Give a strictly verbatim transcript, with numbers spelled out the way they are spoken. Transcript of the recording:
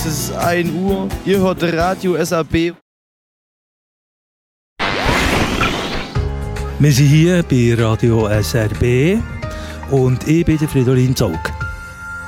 Es ist ein Uhr. Ihr hört Radio S A B. Wir sind hier bei Radio S R B und ich bin der Fridolin Zaug.